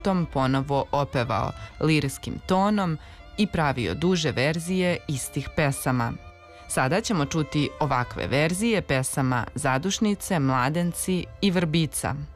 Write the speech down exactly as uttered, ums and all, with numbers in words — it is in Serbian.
tom ponovo opevao lirskim tonom i pravio duže verzije istih pesama. Sada ćemo čuti ovakve verzije pesama Zadušnice, Mladenci i Vrbica.